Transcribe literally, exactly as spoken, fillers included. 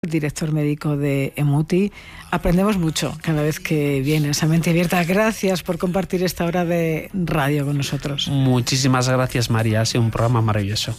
director médico de EMUTI. Aprendemos mucho cada vez que vienes a Mente Abierta. Gracias por compartir esta hora de radio con nosotros. Muchísimas gracias, María. Ha sido un programa maravilloso.